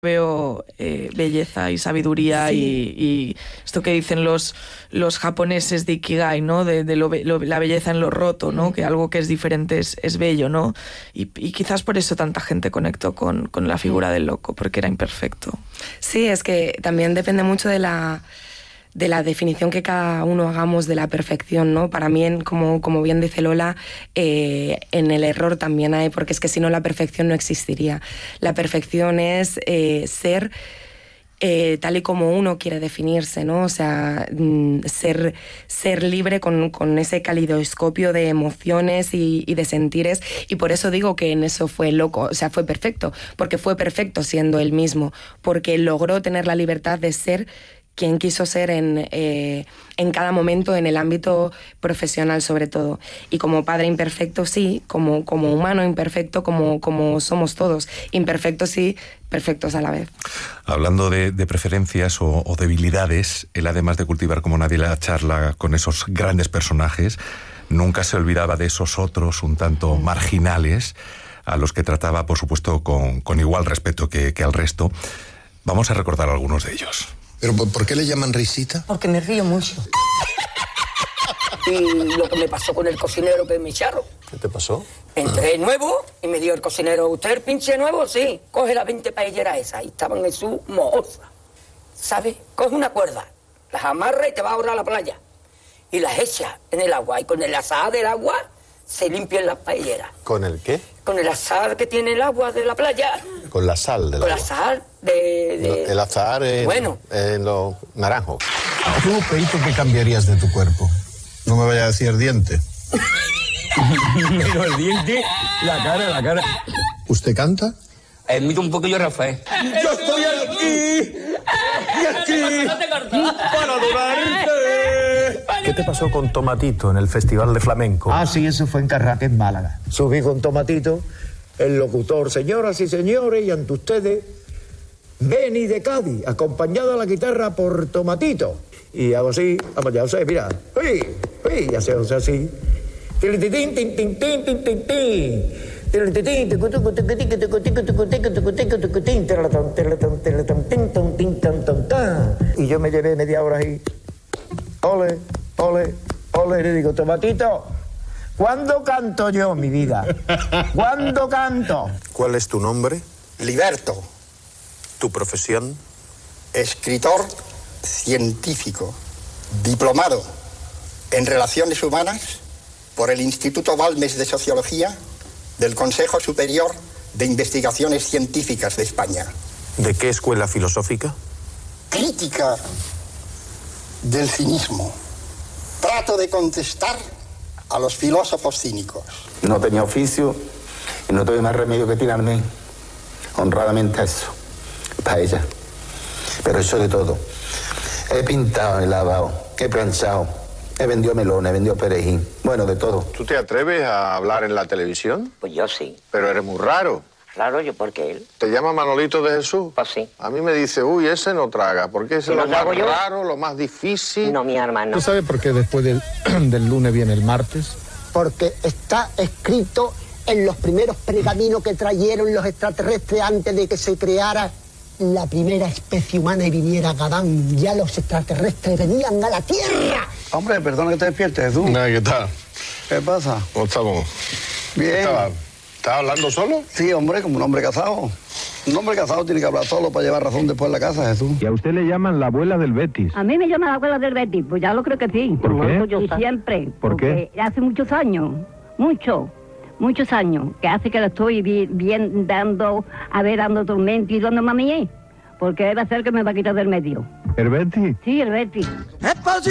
Veo belleza y sabiduría, sí. y esto que dicen los japoneses de Ikigai, ¿no? De la belleza en lo roto, ¿no? Que algo que es diferente es bello, ¿no? Y quizás por eso tanta gente conectó con la figura del loco, porque era imperfecto. Sí, es que también depende mucho de la definición que cada uno hagamos de la perfección, ¿no? Para mí, como bien dice Lola, en el error también hay, porque es que si no la perfección no existiría. La perfección es ser tal y como uno quiere definirse, ¿no? O sea, ser libre con ese calidoscopio de emociones y de sentires, y por eso digo que en eso fue loco, o sea, fue perfecto, porque fue perfecto siendo él mismo, porque logró tener la libertad de ser quien quiso ser en cada momento, en el ámbito profesional sobre todo. Y como padre imperfecto, sí, como humano imperfecto, como somos todos. Imperfectos sí, perfectos a la vez. Hablando de preferencias o debilidades, él, además de cultivar como nadie la charla con esos grandes personajes, nunca se olvidaba de esos otros un tanto marginales, a los que trataba, por supuesto, con igual respeto que al resto. Vamos a recordar algunos de ellos. ¿Pero por qué le llaman risita? Porque me río mucho. Y lo que me pasó con el cocinero que me echaron. ¿Qué te pasó? Entré nuevo y me dio el cocinero: ¿usted el pinche nuevo? Sí. Coge las 20 paelleras esas. Y estaban en su mojosa. ¿Sabes? Coge una cuerda, las amarra y te va a ahorrar la playa. Y las echa en el agua. Y con el azahar del agua se limpian las paelleras. ¿Con el qué? Con el azahar que tiene el agua de la playa. Con la sal del agua. Con la sal de... El azahar en los naranjos. ¿Tú, Peito, qué cambiarías de tu cuerpo? No me vaya a decir diente. Pero el diente, la cara. ¿Usted canta? Admito un poquillo, Rafael. Yo estoy aquí para adorarte. ¿Qué te pasó con Tomatito en el Festival de Flamenco? Ah, sí, eso fue en Carraque, en Málaga. Subí con Tomatito, el locutor: señoras y señores, y ante ustedes, Beni de Cádiz, acompañado a la guitarra por Tomatito. Y hago así, ya sé, mira, y hace así. Y yo me llevé media hora ahí. Ole, ole, ole, y le digo: Tomatito, ¿cuándo canto yo, mi vida? ¿Cuándo canto? ¿Cuál es tu nombre? Liberto. ¿Tu profesión? Escritor científico, diplomado en Relaciones Humanas por el Instituto Balmes de Sociología del Consejo Superior de Investigaciones Científicas de España. ¿De qué escuela filosófica? Crítica del cinismo. Trato de contestar a los filósofos cínicos. No tenía oficio y no tuve más remedio que tirarme honradamente a eso, para ella. Pero he hecho de todo. He pintado, he lavado, he planchado, he vendido melones, he vendido perejil. Bueno, de todo. ¿Tú te atreves a hablar en la televisión? Pues yo sí. Pero eres muy raro. Raro yo, ¿por qué él? ¿Te llama Manolito de Jesús? Pues sí. A mí me dice: uy, ese no traga, porque ese es lo más raro, lo más difícil. No, mi hermano. ¿Tú sabes por qué después del lunes viene el martes? Porque está escrito en los primeros pergaminos que trajeron los extraterrestres antes de que se creara la primera especie humana y viniera Adán. Ya los extraterrestres venían a la Tierra. Hombre, perdona que te despiertes, Jesús. ¿Qué tal? ¿Qué pasa? ¿Cómo estamos? Bien. ¿Estás hablando solo? Sí, hombre, como un hombre casado. Un hombre casado tiene que hablar solo para llevar razón después en la casa, Jesús. Y a usted le llaman la abuela del Betis. A mí me llaman la abuela del Betis, pues ya lo creo que sí. ¿Por qué? Y siempre. ¿Por qué? Hace muchos años, muchos años, que hace que lo estoy bien dando tormento y dando mami, porque debe ser que me va a quitar del medio. ¿El Betis? Sí, el Betis.